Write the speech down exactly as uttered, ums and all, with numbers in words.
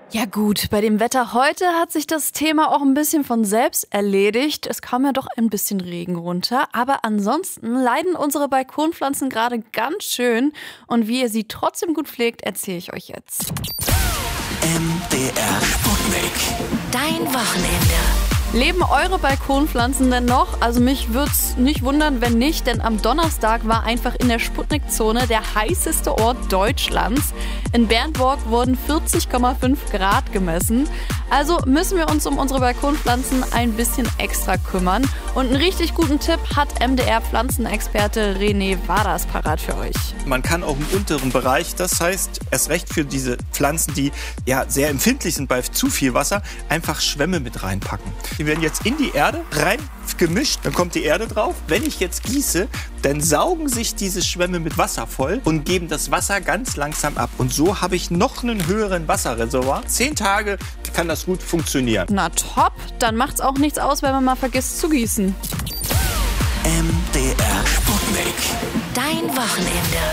Ja gut, bei dem Wetter heute hat sich das Thema auch ein bisschen von selbst erledigt. Es kam ja doch ein bisschen Regen runter, aber ansonsten leiden unsere Balkonpflanzen gerade ganz schön. Und wie ihr sie trotzdem gut pflegt, erzähle ich euch jetzt. M D R Sputnik. Dein Wochenende. Leben eure Balkonpflanzen denn noch? Also mich würde es nicht wundern, wenn nicht, denn am Donnerstag war einfach in der Sputnik-Zone der heißeste Ort Deutschlands. In Bernburg wurden vierzig Komma fünf Grad gemessen. Also müssen wir uns um unsere Balkonpflanzen ein bisschen extra kümmern. Und einen richtig guten Tipp hat M D R-Pflanzenexperte René Waders parat für euch. Man kann auch im unteren Bereich, das heißt erst recht für diese Pflanzen, die ja sehr empfindlich sind bei zu viel Wasser, einfach Schwämme mit reinpacken. Die werden jetzt in die Erde rein gemischt, dann kommt die Erde drauf. Wenn ich jetzt gieße, dann saugen sich diese Schwämme mit Wasser voll und geben das Wasser ganz langsam ab. Und so habe ich noch einen höheren Wasserreservoir. Zehn Tage kann das gut funktionieren. Na top, dann macht's auch nichts aus, wenn man mal vergisst zu gießen. M D R Sputnik. Dein Wochenende.